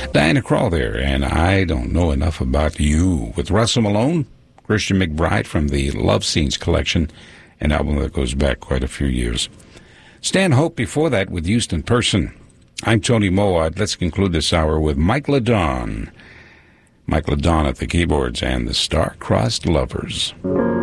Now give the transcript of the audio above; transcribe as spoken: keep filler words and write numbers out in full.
Diana Krall there, and I Don't Know Enough About You, with Russell Malone, Christian McBride from the Love Scenes collection, an album that goes back quite a few years. Stan Hope before that with Houston Person. I'm Tony Mowat. Let's conclude this hour with Mike LeDon. Mike LeDon at the keyboards and the Star-Crossed Lovers.